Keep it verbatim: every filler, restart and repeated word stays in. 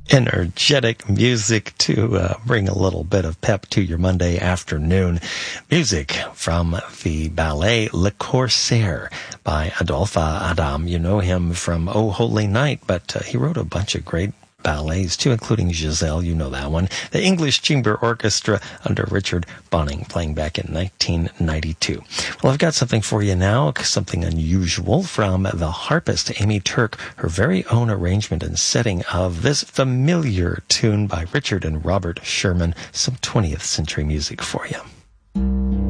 energetic music to uh, bring a little bit of pep to your Monday afternoon. Music from the ballet Le Corsaire by Adolphe Adam. You know him from Oh Holy Night, but uh, he wrote a bunch of great ballets too, including Giselle, you know that one. The English Chamber Orchestra under Richard Bonning, playing back in nineteen ninety-two. Well, I've got something for you now, something unusual from the harpist Amy Turk, her very own arrangement and setting of this familiar tune by Richard and Robert Sherman, some twentieth century music for you.